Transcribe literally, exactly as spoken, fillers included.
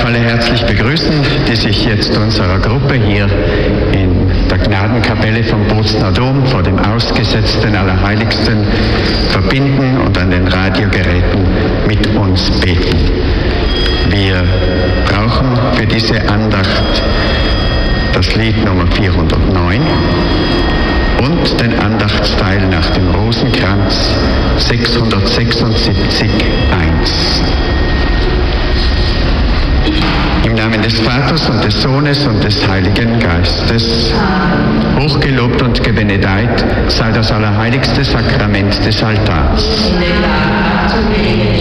darf alle herzlich begrüßen, die sich jetzt unserer Gruppe hier in der Gnadenkapelle vom Bozner Dom vor dem Ausgesetzten Allerheiligsten verbinden und an den Radiogeräten mit uns beten. Wir brauchen für diese Andacht das Lied Nummer vierhundertneun und den Andachtsteil nach dem Rosenkranz sechshundertsechsundsiebzig eins. Im Namen des Vaters und des Sohnes und des Heiligen Geistes. Hochgelobt und gebenedeit sei das allerheiligste Sakrament des Altars.